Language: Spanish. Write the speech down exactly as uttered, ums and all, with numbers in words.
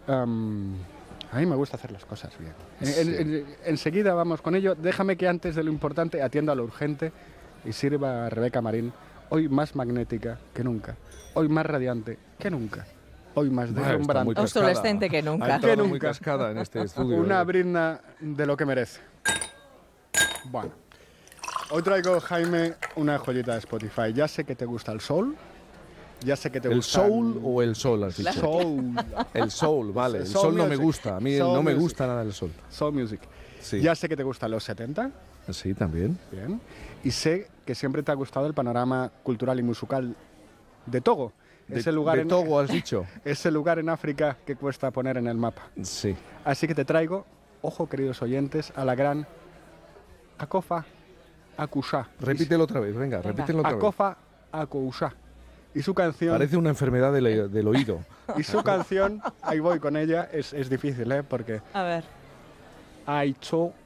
Um, a mí me gusta hacer las cosas bien. En, Sí. en, en, enseguida vamos con ello. Déjame que antes de lo importante atienda a lo urgente y sirva a Rebeca Marín, hoy más magnética que nunca, hoy más radiante que nunca, hoy más Bueno, está muy deslumbrante cascada. Obsolescente que nunca. Ha entrado Que muy nunca. cascada en este estudio. Una ¿eh? brinda de lo que merece. Bueno, hoy traigo, Jaime, una joyita de Spotify. Ya sé que te gusta el soul, ya sé que te ¿El gusta soul o el sol, has dicho? soul, El soul, vale. El Soul sol no me music. gusta. A mí Soul no me music. gusta nada el sol. soul music. Sí. Ya sé que te gustan los setenta, Sí, también. bien, y sé que siempre te ha gustado el panorama cultural y musical de Togo, De, ese lugar de en Togo has dicho. ese lugar en África que cuesta poner en el mapa. Sí. Así que te traigo, ojo queridos oyentes, a la gran Akofa Akusha. Repítelo otra vez, venga, Venga. repítelo otra vez. Akofa Akusha. Y su canción, Parece una enfermedad del, del oído. y su canción, ahí voy con ella, es, es difícil, ¿eh? Porque A ver. Aicho